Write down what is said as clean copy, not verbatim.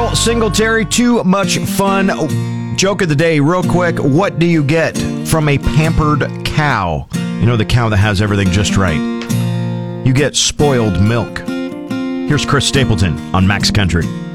Al Singletary, too much fun. Joke of the day, real quick. What do you get from a pampered cow? You know, the cow that has everything just right. You get spoiled milk. Here's Chris Stapleton on Max Country.